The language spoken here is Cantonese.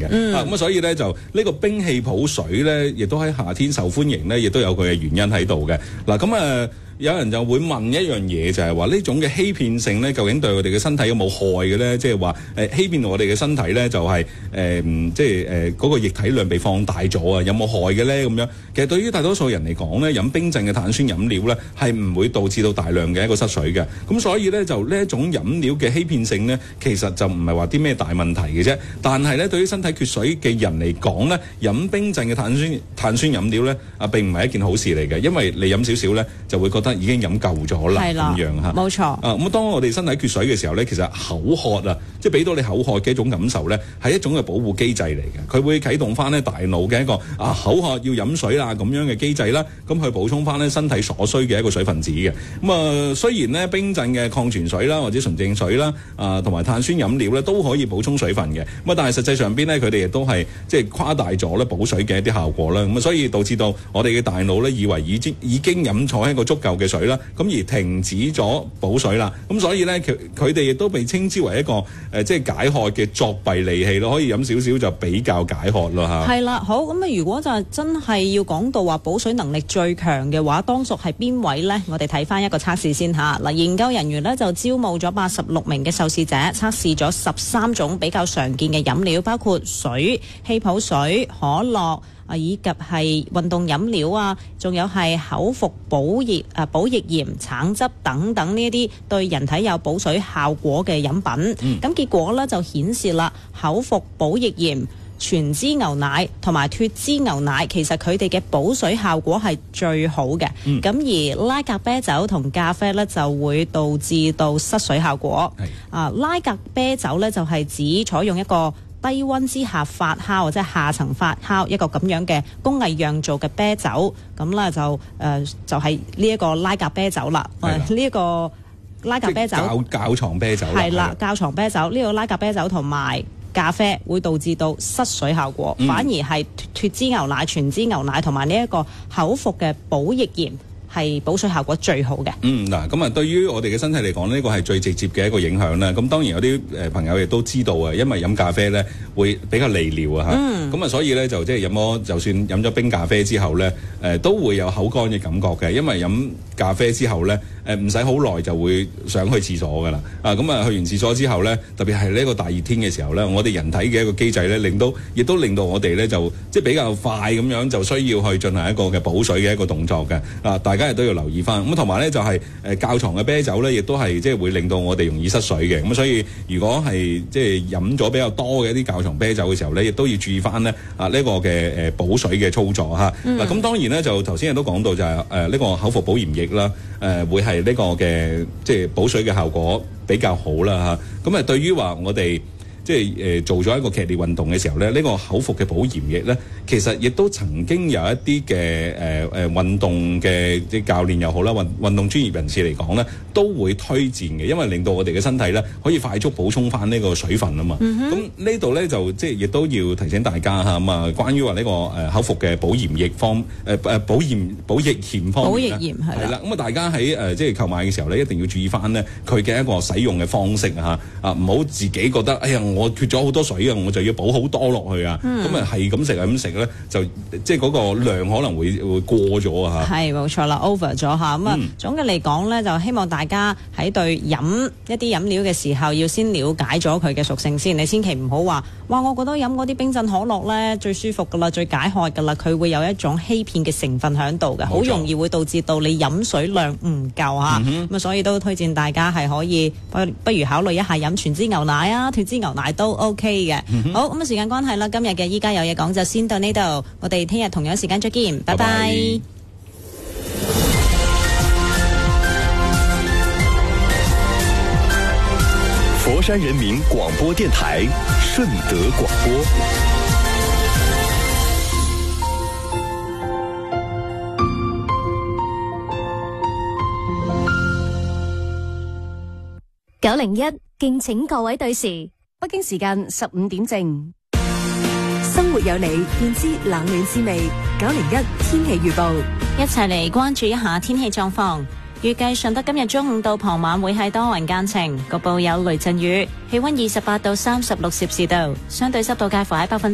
嘅。咁所以咧就呢個冰氣泡水咧，亦都喺夏天受歡迎咧，亦都有佢嘅原因喺度嘅。嗱咁有人就會問一樣嘢，就係話呢種嘅欺騙性咧，究竟對我哋嘅身體有冇害嘅咧？即係話欺騙我哋嘅身體咧，就係嗰個液體量被放大咗啊，有冇害嘅咧？咁樣其實對於大多數人嚟講咧，飲冰鎮嘅碳酸飲料咧，係唔會導致到大量嘅一個失水嘅。咁所以咧就呢一種飲料嘅欺騙性咧，其實就唔係話啲咩大問題嘅啫。但係咧對於身體缺水嘅人嚟講咧，飲冰鎮嘅碳酸飲料咧並唔係一件好事嚟嘅，因為你飲少少咧就會覺得已經飲夠咗啦，咁樣嚇， 冇錯。 咁當我哋身體缺水嘅時候咧，其實口渴啊，即係俾到你口渴嘅一種感受咧，係一種嘅保護機制嚟嘅。佢會啟動翻咧大腦嘅一個口渴要飲水啦咁樣嘅機制啦，咁去補充翻咧身體所需嘅一個水分子嘅。雖然咧冰鎮嘅礦泉水啦或者純淨水啦同埋碳酸飲料咧都可以補充水分嘅，但係實際上邊咧佢哋亦都係即係誇大咗咧補水嘅一啲效果啦。咁所以導致到我哋嘅大腦咧以為已經飲咗一個足夠嘅水啦，咁而停止咗補水啦，咁所以咧佢哋亦都被稱之為一個即係解渴嘅作弊利器咯，可以飲少少就比較解渴咯嚇。 係啦，好咁如果就真係要講到話補水能力最強嘅話，當屬係邊位呢？我哋睇翻一個測試先嚇。嗱，研究人員呢就招募咗86名嘅受試者，測試咗13種比較常見嘅飲料，包括水、氣泡水、可樂以及係運動飲料啊，仲有係口服補液鹽、橙汁等等呢一啲對人體有補水效果嘅飲品。咁結果呢就顯示啦，口服補液鹽、全脂牛奶同埋脫脂牛奶，其實佢哋嘅補水效果係最好嘅。咁而拉格啤酒同咖啡呢，就會導致到失水效果。拉格啤酒呢，就係指採用一個低溫之下發酵或者下層發酵一個咁樣嘅工藝釀造嘅啤酒，咁咧就係呢一個拉格啤酒啦。呢一個拉格啤酒窖藏啤酒係啦，窖藏啤酒呢個拉格啤酒同埋咖啡會導致到失水效果，反而係脫脂牛奶、全脂牛奶同埋呢一個口服嘅補液鹽係補水效果最好嘅。 咁對於我哋嘅身體嚟講，呢個係最直接嘅一個影響啦。咁當然有啲朋友亦都知道啊，因為飲咖啡咧會比較利尿啊嚇。咁所以咧就即係就算飲咗冰咖啡之後咧，都會有口乾嘅感覺嘅，因為飲咖啡之後咧唔使好耐就會想去廁所噶啦。去完廁所之後咧，特別係呢個大熱天嘅時候咧，我哋人體嘅一個機制咧，亦都令到我哋咧就即係比較快咁樣就需要去進行一個嘅補水嘅一個動作嘅。大家亦都要留意翻。咁同埋咧就係窖藏嘅啤酒咧，亦都係即係會令到我哋容易失水嘅。咁所以如果係即係飲咗比較多嘅一啲窖藏啤酒嘅時候咧，亦都要注意翻咧呢個嘅補水嘅操作嚇。咁當然咧就頭先亦都講到就係呢個口服補鹽液啦，會係呢個嘅即係補水嘅效果比較好啦嚇。咁對於話我哋即係做咗一個劇烈運動嘅時候咧，呢個口服嘅補鹽液咧，其實亦都曾經有一啲嘅運動嘅即係教練又好啦，運動專業人士嚟講咧，都會推薦嘅，因為令到我哋嘅身體咧可以快速補充翻呢個水分啊嘛。咁呢度咧就即係亦都要提醒大家嚇咁啊，關於話呢個口服嘅補鹽液補液鹽方面咧，係啦。咁大家喺即係購買嘅時候咧，一定要注意翻咧佢嘅一個使用嘅方式唔好自己覺得哎呀我缺咗好多水啊，我就要補好多落去啊。咁係咁食咧，就即係嗰個量可能會過咗啊。 係冇錯啦 ，over 咗嚇。咁總嘅嚟講咧，就希望大家喺對飲一啲飲料嘅時候，要先了解咗佢嘅屬性先。你千祈唔好話，哇！我覺得飲嗰啲冰鎮可樂咧最舒服噶啦，最解渴噶啦，佢會有一種欺騙嘅成分喺度嘅，好容易會導致到你飲水量唔夠嚇。咁所以都推薦大家係可以不如考慮一下飲全脂牛奶啊，脫脂牛奶都 OK 嘅。好，咁時間關係啦，今日嘅依家有嘢講就先到呢度，我哋聽日同樣時間再見，拜拜。 佛山人民廣播電台順德廣播 901，敬請各位對時，北京時間15點正。生活有你，便知冷暖滋味。901天氣預報， 一齊嚟關注一下天氣狀況。預計順德今日中午到傍晚會係多雲間晴，局部有雷陣雨，氣溫28到36攝氏度，相對濕度介乎喺